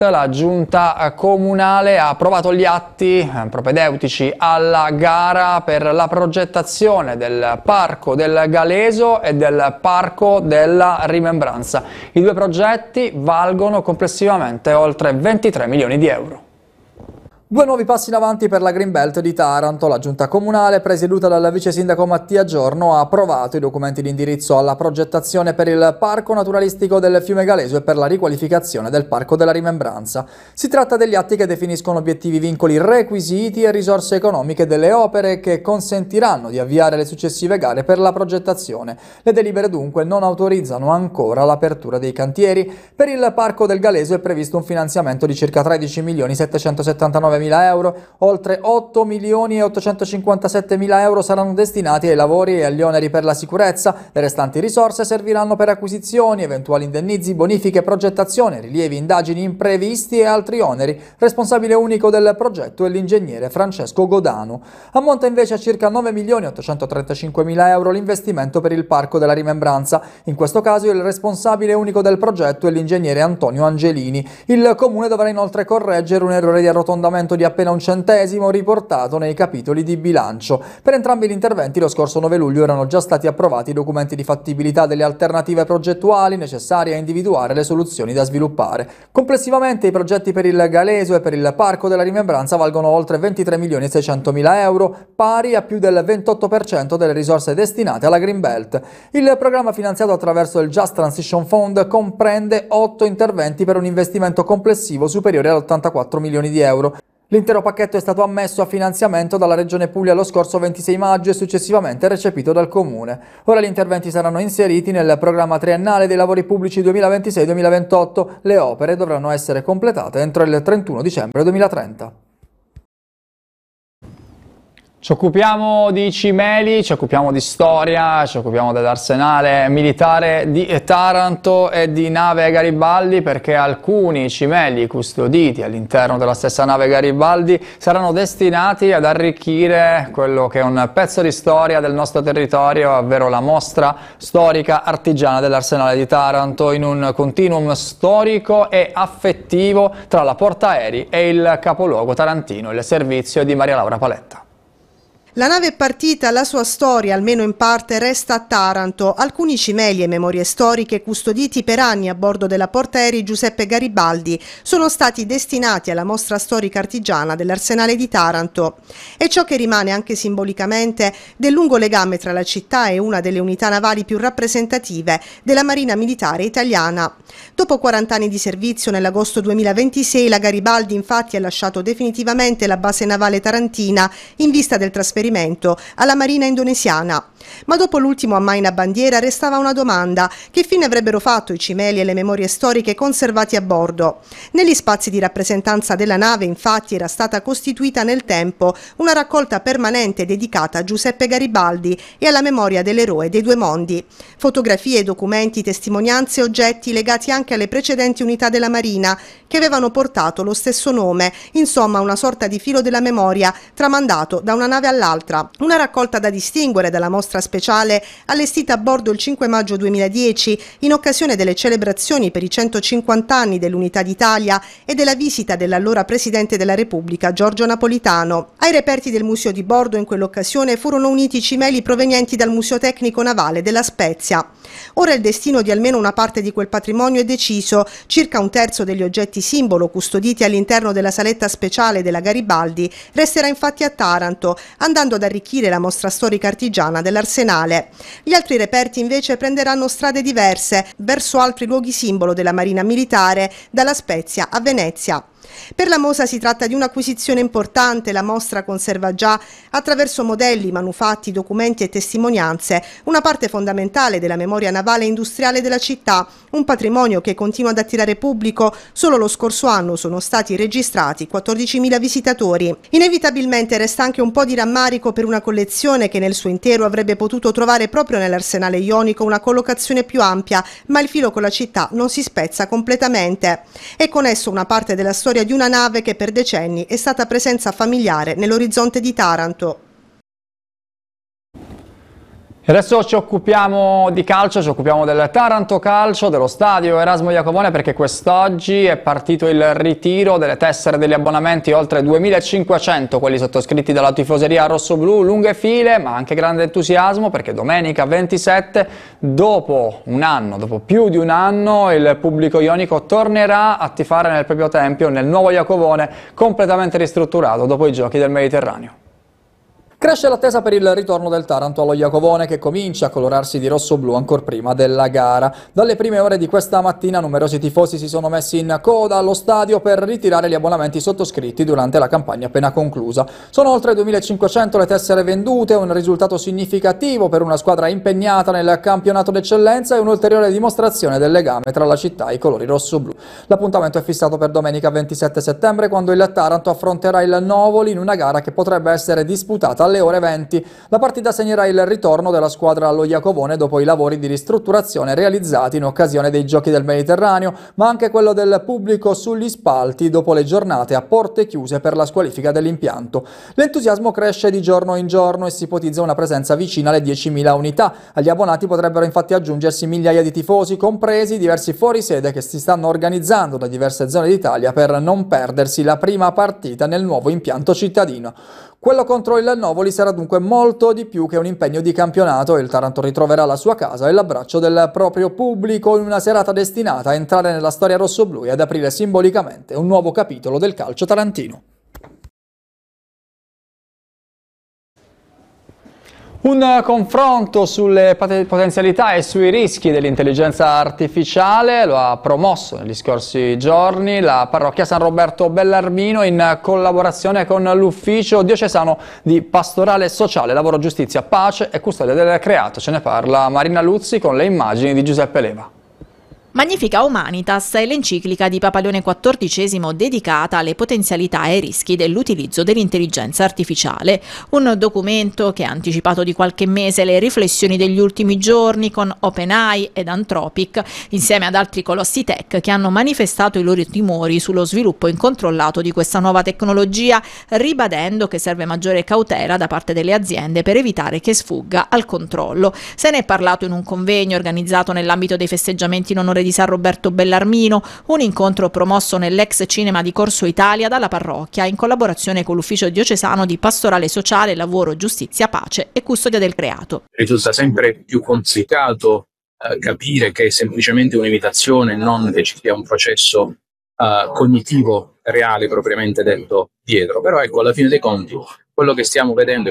La giunta comunale ha approvato gli atti propedeutici alla gara per la progettazione del Parco del Galeso e del Parco della Rimembranza. I due progetti valgono complessivamente oltre 23 milioni di euro. Due nuovi passi in avanti per la Greenbelt di Taranto. La giunta comunale, presieduta dal vice sindaco Mattia Giorno, ha approvato i documenti di indirizzo alla progettazione per il parco naturalistico del fiume Galeso e per la riqualificazione del parco della Rimembranza. Si tratta degli atti che definiscono obiettivi, vincoli, requisiti e risorse economiche delle opere che consentiranno di avviare le successive gare per la progettazione. Le delibere dunque non autorizzano ancora l'apertura dei cantieri. Per il parco del Galeso è previsto un finanziamento di circa 13.779.000 euro, oltre 8.857.000 euro saranno destinati ai lavori e agli oneri per la sicurezza. Le restanti risorse serviranno per acquisizioni, eventuali indennizi, bonifiche, progettazione, rilievi, indagini imprevisti e altri oneri. Responsabile unico del progetto è l'ingegnere Francesco Godano. Ammonta invece a circa 9.835.000 euro l'investimento per il parco della Rimembranza. In questo caso il responsabile unico del progetto è l'ingegnere Antonio Angelini. Il comune dovrà inoltre correggere un errore di arrotondamento di appena un centesimo riportato nei capitoli di bilancio. Per entrambi gli interventi lo scorso 9 luglio erano già stati approvati i documenti di fattibilità delle alternative progettuali necessarie a individuare le soluzioni da sviluppare. Complessivamente i progetti per il Galeso e per il Parco della Rimembranza valgono oltre 23.600.000 euro, pari a più del 28% delle risorse destinate alla Greenbelt. Il programma finanziato attraverso il Just Transition Fund comprende 8 interventi per un investimento complessivo superiore ad 84 milioni di euro. L'intero pacchetto è stato ammesso a finanziamento dalla Regione Puglia lo scorso 26 maggio e successivamente recepito dal Comune. Ora gli interventi saranno inseriti nel programma triennale dei lavori pubblici 2026-2028. Le opere dovranno essere completate entro il 31 dicembre 2030. Ci occupiamo di cimeli, ci occupiamo di storia, ci occupiamo dell'arsenale militare di Taranto e di nave Garibaldi, perché alcuni cimeli custoditi all'interno della stessa nave Garibaldi saranno destinati ad arricchire quello che è un pezzo di storia del nostro territorio, ovvero la mostra storica artigiana dell'arsenale di Taranto, in un continuum storico e affettivo tra la portaerei e il capoluogo tarantino. Il servizio è di Maria Laura Paletta. La nave è partita, la sua storia, almeno in parte, resta a Taranto. Alcuni cimeli e memorie storiche custoditi per anni a bordo della portaerei Giuseppe Garibaldi sono stati destinati alla mostra storica artigiana dell'arsenale di Taranto. È ciò che rimane anche simbolicamente del lungo legame tra la città e una delle unità navali più rappresentative della Marina Militare Italiana. Dopo 40 anni di servizio, nell'agosto 2026, la Garibaldi infatti ha lasciato definitivamente la base navale tarantina in vista del trasferimento alla Marina indonesiana. Ma dopo l'ultimo ammaina bandiera restava una domanda: che fine avrebbero fatto i cimeli e le memorie storiche conservati a bordo? Negli spazi di rappresentanza della nave infatti era stata costituita nel tempo una raccolta permanente dedicata a Giuseppe Garibaldi e alla memoria dell'eroe dei due mondi. Fotografie, documenti, testimonianze e oggetti legati anche alle precedenti unità della Marina che avevano portato lo stesso nome, insomma una sorta di filo della memoria tramandato da una nave all'altra. Una raccolta da distinguere dalla mostra speciale allestita a bordo il 5 maggio 2010 in occasione delle celebrazioni per i 150 anni dell'Unità d'Italia e della visita dell'allora Presidente della Repubblica Giorgio Napolitano. Ai reperti del museo di bordo in quell'occasione furono uniti cimeli provenienti dal Museo Tecnico Navale della Spezia. Ora il destino di almeno una parte di quel patrimonio è deciso. Circa un terzo degli oggetti simbolo custoditi all'interno della saletta speciale della Garibaldi resterà infatti a Taranto, andando ad arricchire la mostra storica artigiana dell'arsenale. Gli altri reperti invece prenderanno strade diverse, verso altri luoghi simbolo della Marina Militare, dalla Spezia a Venezia. Per la Mosa si tratta di un'acquisizione importante. La mostra conserva già, attraverso modelli, manufatti, documenti e testimonianze, una parte fondamentale della memoria navale e industriale della città, un patrimonio che continua ad attirare pubblico. Solo lo scorso anno sono stati registrati 14.000 visitatori. Inevitabilmente resta anche un po' di rammarico per una collezione che nel suo intero avrebbe potuto trovare proprio nell'arsenale ionico una collocazione più ampia, ma il filo con la città non si spezza completamente. E con esso una parte della storia di una nave che per decenni è stata presenza familiare nell'orizzonte di Taranto. Adesso ci occupiamo di calcio, ci occupiamo del Taranto Calcio, dello stadio Erasmo Iacovone, perché quest'oggi è partito il ritiro delle tessere degli abbonamenti, oltre 2500 quelli sottoscritti dalla tifoseria rossoblù, lunghe file ma anche grande entusiasmo, perché domenica 27, dopo più di un anno, il pubblico ionico tornerà a tifare nel proprio tempio, nel nuovo Iacovone, completamente ristrutturato dopo i Giochi del Mediterraneo. Cresce l'attesa per il ritorno del Taranto allo Iacovone, che comincia a colorarsi di rosso-blu ancor prima della gara. Dalle prime ore di questa mattina numerosi tifosi si sono messi in coda allo stadio per ritirare gli abbonamenti sottoscritti durante la campagna appena conclusa. Sono oltre 2500 le tessere vendute, un risultato significativo per una squadra impegnata nel campionato d'eccellenza e un'ulteriore dimostrazione del legame tra la città e i colori rosso-blu. L'appuntamento è fissato per domenica 27 settembre, quando il Taranto affronterà il Novoli in una gara che potrebbe essere disputata alle ore 20. La partita segnerà il ritorno della squadra allo Iacovone dopo i lavori di ristrutturazione realizzati in occasione dei Giochi del Mediterraneo, ma anche quello del pubblico sugli spalti dopo le giornate a porte chiuse per la squalifica dell'impianto. L'entusiasmo cresce di giorno in giorno e si ipotizza una presenza vicina alle 10.000 unità. Agli abbonati potrebbero infatti aggiungersi migliaia di tifosi, compresi diversi fuorisede che si stanno organizzando da diverse zone d'Italia per non perdersi la prima partita nel nuovo impianto cittadino. Quello contro il Novoli sarà dunque molto di più che un impegno di campionato e il Taranto ritroverà la sua casa e l'abbraccio del proprio pubblico in una serata destinata a entrare nella storia rossoblù e ad aprire simbolicamente un nuovo capitolo del calcio tarantino. Un confronto sulle potenzialità e sui rischi dell'intelligenza artificiale lo ha promosso negli scorsi giorni la parrocchia San Roberto Bellarmino in collaborazione con l'Ufficio Diocesano di Pastorale Sociale, Lavoro, Giustizia, Pace e Custodia del Creato. Ce ne parla Marina Luzzi con le immagini di Giuseppe Leva. Magnifica Humanitas è l'enciclica di Papa Leone XIV dedicata alle potenzialità e ai rischi dell'utilizzo dell'intelligenza artificiale. Un documento che ha anticipato di qualche mese le riflessioni degli ultimi giorni con OpenAI ed Anthropic, insieme ad altri colossi tech che hanno manifestato i loro timori sullo sviluppo incontrollato di questa nuova tecnologia, ribadendo che serve maggiore cautela da parte delle aziende per evitare che sfugga al controllo. Se ne è parlato in un convegno organizzato nell'ambito dei festeggiamenti in onore di San Roberto Bellarmino, un incontro promosso nell'ex cinema di Corso Italia dalla parrocchia in collaborazione con l'Ufficio Diocesano di Pastorale Sociale, Lavoro, Giustizia, Pace e Custodia del Creato. Risulta sempre più complicato capire che è semplicemente un'imitazione, non che ci sia un processo cognitivo reale propriamente detto dietro, però ecco, alla fine dei conti quello che stiamo vedendo